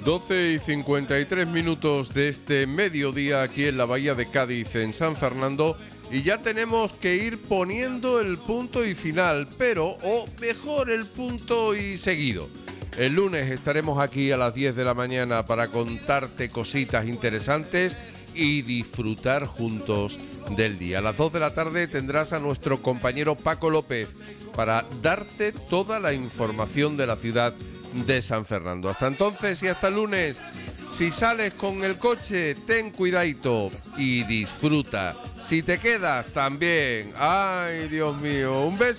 12:53 de este mediodía aquí en la Bahía de Cádiz, en San Fernando, y ya tenemos que ir poniendo el punto y final, o mejor el punto y seguido. El lunes estaremos aquí a las 10 de la mañana para contarte cositas interesantes y disfrutar juntos del día. A las 2 de la tarde tendrás a nuestro compañero Paco López para darte toda la información de la ciudad de San Fernando. Hasta entonces y hasta el lunes, si sales con el coche, ten cuidadito y disfruta. Si te quedas, también. Ay, Dios mío, un beso.